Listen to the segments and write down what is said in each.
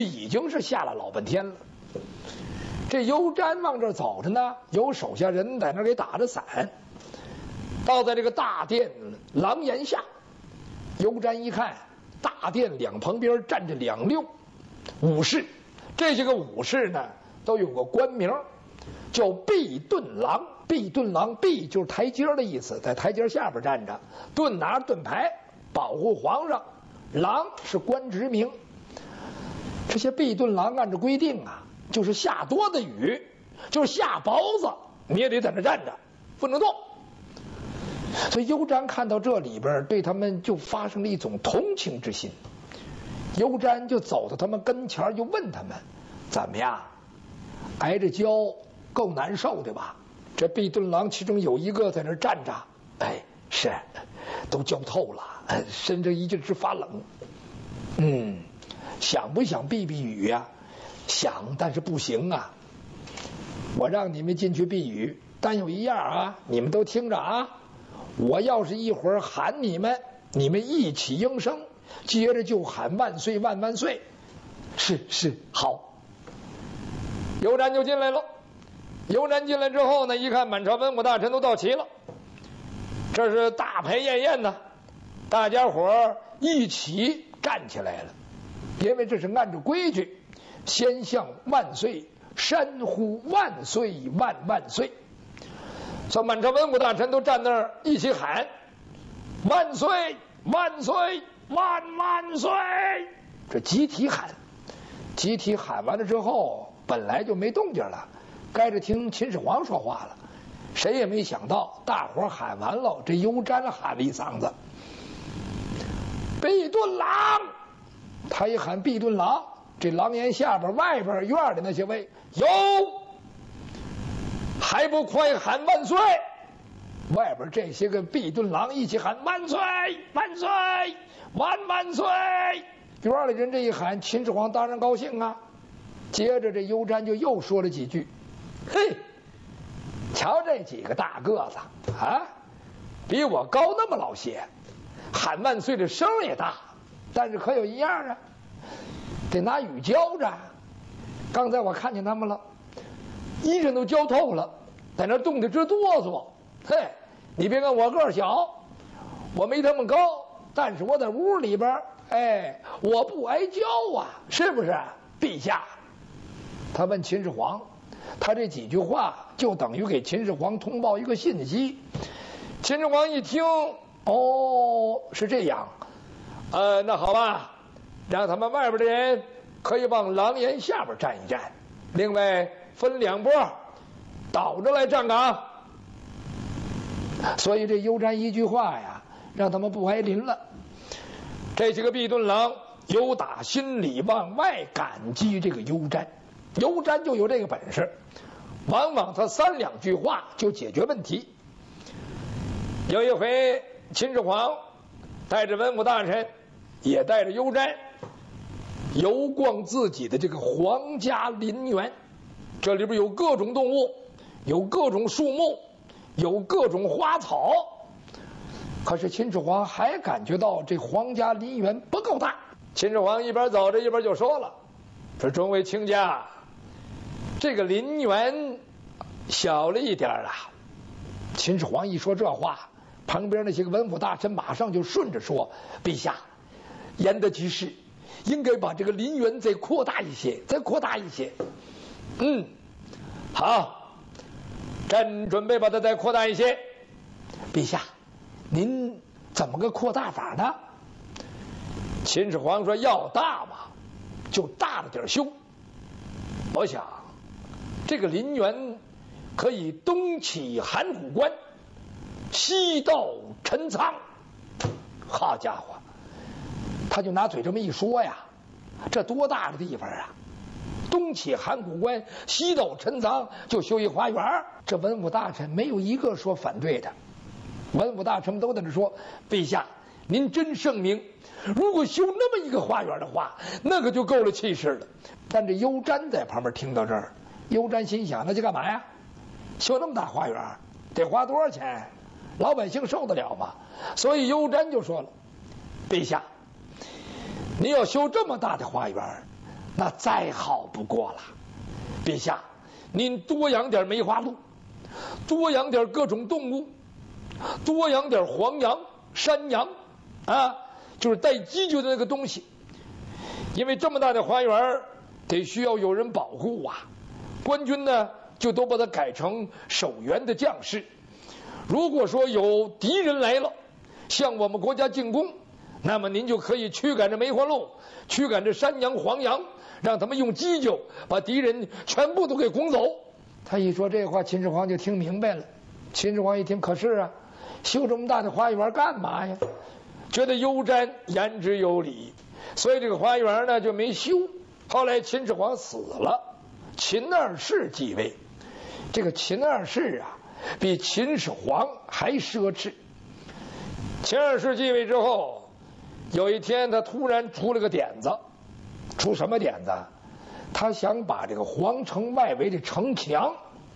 已经是下了老半天了。这尤瞻往这走着呢，有手下人在那给打着伞。到在这个大殿廊檐下，尤瞻一看，大殿两旁边站着2溜武士，这些个武士呢都有个官名，叫避盾郎。避盾郎，避就是台阶的意思，在台阶下边站着，盾拿着盾牌保护皇上，郎是官职名。这些避盾郎按照规定啊，就是下多的雨，就是下雹子，你也得在那站着，不能动。所以尤瞻看到这里边，对他们就发生了一种同情之心。尤瞻就走到他们跟前，就问他们：怎么样？挨着焦够难受的吧？这避盾郎其中有一个在那站着，哎，是，都焦透了，身上一直发冷。想不想避避雨呀？想，但是不行啊。我让你们进去避雨，但有一样啊，你们都听着啊。我要是一会儿喊你们，你们一起应声，接着就喊万岁万万岁。是，好。尤瞻就进来了。尤瞻进来之后呢，一看满朝文武大臣都到齐了，这是大排宴宴呢，大家伙一起站起来了，因为这是按照规矩，先向万岁山呼万岁万万岁。所以满朝文武大臣都站那儿一起喊万岁万岁万万岁，这集体喊。集体喊完了之后，本来就没动静了，该着听秦始皇说话了。谁也没想到，大伙喊完了，这尤瞻喊了一嗓子避盾郎。他一喊避盾郎，这廊檐下边外边院的那些位有，还不快喊万岁！外边这些个避盾郎一起喊万岁万岁万万岁。院里人这一喊，秦始皇当然高兴啊。接着这尤瞻就又说了几句，嘿，瞧这几个大个子啊，比我高那么老些，喊万岁的声也大，但是可有一样啊，得拿雨浇着。刚才我看见他们了，衣裳都浇透了，在那冻得直哆嗦。嘿，你别看我个儿小，我没他们高，但是我在屋里边，哎，我不挨浇啊，是不是陛下？他问秦始皇，他这几句话就等于给秦始皇通报一个信息。秦始皇一听，哦，是这样，那好吧，让他们外边的人可以往廊檐下边站一站，另外分2波倒着来站岗。所以这尤瞻一句话呀，让他们不挨淋了。这几个避盾郎由打心里往外感激这个尤瞻。尤瞻就有这个本事，往往他3、2句话就解决问题。有一回，秦始皇带着文武大臣，也带着尤瞻，游逛自己的这个皇家林园。这里边有各种动物，有各种树木，有各种花草。可是秦始皇还感觉到这皇家林园不够大。秦始皇一边走着一边就说了：“说众位卿家，这个林园小了一点啊。”秦始皇一说这话，旁边那些个文武大臣马上就顺着说：“陛下，言得其是，应该把这个林园再扩大一些，再扩大一些。”好，朕准备把它再扩大一些。陛下，您怎么个扩大法呢？秦始皇说：“要大嘛，就大了点修。我想，这个林园可以东起函谷关，西到陈仓。”好家伙，他就拿嘴这么一说呀，这多大的地方啊！东起函谷关，西到陈仓，就修一花园。这文武大臣没有一个说反对的，文武大臣们都在这说：“陛下，您真圣明，如果修那么一个花园的话，那个就够了气势了。”但这尤瞻在旁边听到这儿，尤瞻心想：那就干嘛呀？修那么大花园得花多少钱？老百姓受得了吗？所以尤瞻就说了：“陛下，您要修这么大的花园， 那再好不过了。陛下，您多养点梅花鹿，多养点各种动物，多养点黄羊、山羊，啊，就是带犄角的那个东西。因为这么大的花园，得需要有人保护啊。官军呢，就都把它改成守园的将士。如果说有敌人来了，向我们国家进攻，那么您就可以驱赶着梅花鹿，驱赶着山羊、黄羊，让他们用犄角把敌人全部都给拱走。他一说这话，秦始皇就听明白了。秦始皇一听，可是啊，修这么大的花园干嘛呀？觉得优瞻言之有理，所以这个花园呢就没修。后来秦始皇死了，秦二世继位。这个秦二世啊，比秦始皇还奢侈。秦二世继位之后，有一天他突然出了个点子。出什么点子？他想把这个皇城外围的城墙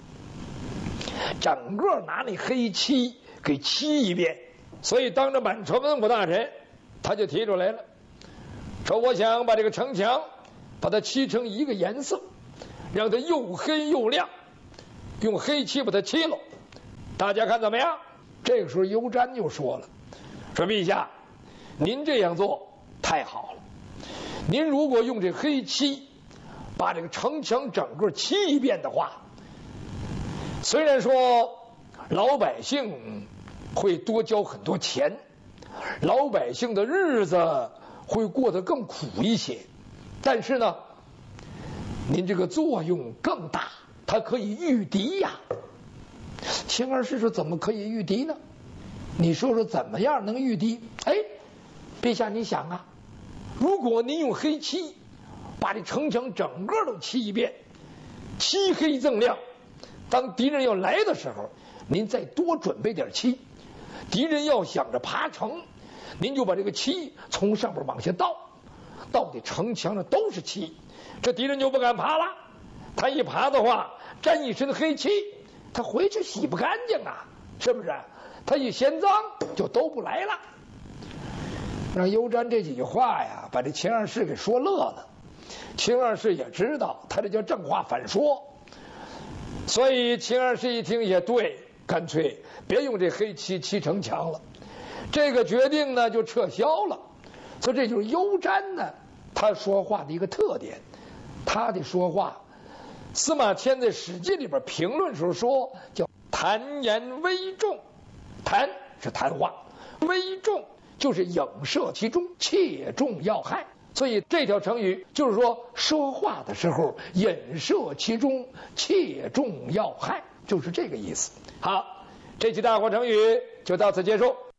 整个拿那黑漆给漆一遍。所以当着满朝文武大臣，他就提出来了，说我想把这个城墙把它漆成一个颜色，让它又黑又亮，用黑漆把它漆了，大家看怎么样？这个时候优瞻就说了，说陛下，您这样做太好了，您如果用这黑漆把这个城墙整个漆一遍的话，虽然说老百姓会多交很多钱，老百姓的日子会过得更苦一些，但是呢，您这个作用更大，它可以御敌呀。秦二世说怎么可以御敌呢？你说说怎么样能御敌？哎，陛下你想啊，如果您用黑漆把这城墙整个都漆一遍，漆黑锃亮，当敌人要来的时候，您再多准备点漆，敌人要想着爬城，您就把这个漆从上边往下倒，到底城墙上都是漆，这敌人就不敢爬了。他一爬的话，沾一身黑漆，他回去洗不干净啊，是不是？他一嫌脏就都不来了。让优瞻这几句话呀，把这秦二世给说乐了。秦二世也知道他这叫正话反说，所以秦二世一听也对，干脆别用这黑漆漆城墙了。这个决定呢就撤销了。所以这就是优瞻呢他说话的一个特点。他的说话，司马迁在《史记》里边评论时候说叫谈言微重。谈是谈话，微重就是影射其中，切中要害。所以这条成语就是说说话的时候引射其中，切中要害，就是这个意思。好，这期大话成语就到此结束。